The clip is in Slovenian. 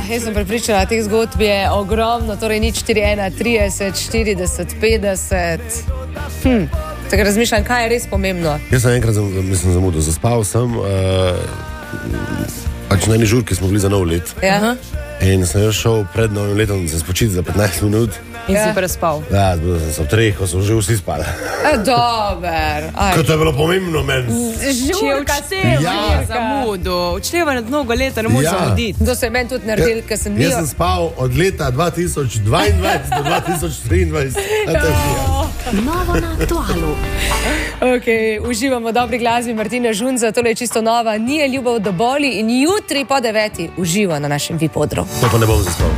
jaz sem prepričana, teh zgodb je ogromno, torej nič 4, 1, 30, 40, 50. Tako razmišljam, kaj je res pomembno. Jaz sem enkrat zamudil, zaspal sem, pač na eni žurki smo bili za nov let. Ja. In sem šel pred novim letom se spočiti za 15 minut. In si prespal. Ja, zbudil sem se ob 3, ko so že vsi spali. Dober. Kot je bilo pomembno meni. Žurka se je zamudil. Odštevanje od mnogo leta ne moreš zamuditi. To se je meni tudi naredil, ker sem bil. Jaz sem spal od leta 2022 do 2023. Novo na Aktualu. Okay, uživamo v dobri glasbi Martina Žunca, tole je čisto nova, Nije ljubav do boli in jutri po 9 uživa na našem Vipodru. To pa ne bom zaspal.